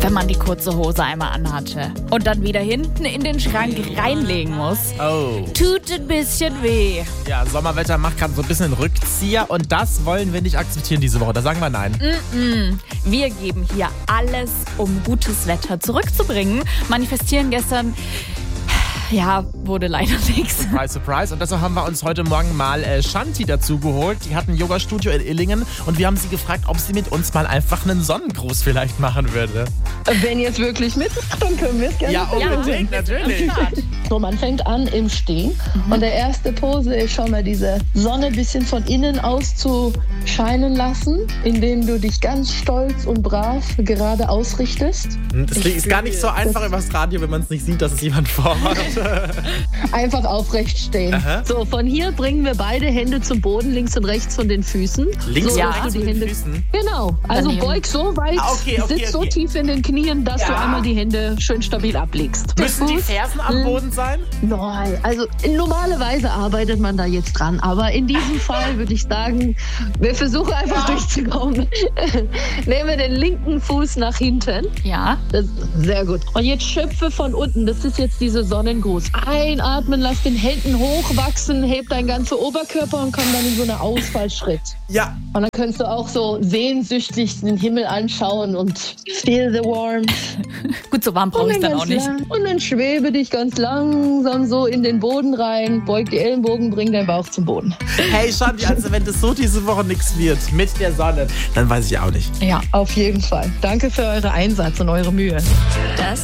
wenn man die kurze Hose einmal anhatte und dann wieder hinten in den Schrank reinlegen muss. Oh. Tut ein bisschen weh. Ja, Sommerwetter macht gerade so ein bisschen Rückzieher und das wollen wir nicht akzeptieren diese Woche. Da sagen wir nein. Wir geben hier alles, um gutes Wetter zurückzubringen. Manifestieren gestern, ja, wurde leider nichts. Surprise, surprise. Und deshalb haben wir uns heute Morgen mal Shanti dazu geholt. Die hat ein Yoga-Studio in Illingen und wir haben sie gefragt, ob sie mit uns mal einfach einen Sonnengruß vielleicht machen würde. Wenn ihr es wirklich mitmacht, dann können wir es gerne unbedingt, natürlich. So, man fängt an im Stehen und der erste Pose ist schon mal diese Sonne ein bisschen von innen aus zu scheinen lassen, indem du dich ganz stolz und brav gerade ausrichtest. Das ist gar nicht so einfach übers Radio, wenn man es nicht sieht, dass es jemand vorhat. Einfach aufrecht stehen. Aha. So, von hier bringen wir beide Hände zum Boden, links und rechts von den Füßen. Links so, und dass rechts du von die den Hände, Füßen? Genau, also Daneben. beug so weit, sitz so tief in den Knien, dass du einmal die Hände schön stabil ablegst. Müssen die Fersen am Boden sein? Nein, also normalerweise arbeitet man da jetzt dran, aber in diesem Fall würde ich sagen, wir versuchen einfach durchzukommen. Nehmen wir den linken Fuß nach hinten. Ja. Das ist sehr gut. Und jetzt schöpfe von unten, das ist jetzt diese Sonnengruß. Einatmen, lass den Händen hochwachsen, heb deinen ganzen Oberkörper und komm dann in so einen Ausfallschritt. Ja. Und dann kannst du auch so sehnsüchtig den Himmel anschauen und feel the warmth. Gut, so warm brauche ich dann auch nicht. Und dann schwebe dich ganz langsam so in den Boden rein, beug die Ellenbogen, bring deinen Bauch zum Boden. Hey Shanti, also wenn das so diese Woche nichts wird mit der Sonne, dann weiß ich auch nicht. Ja, auf jeden Fall. Danke für euren Einsatz und eure Mühe. Das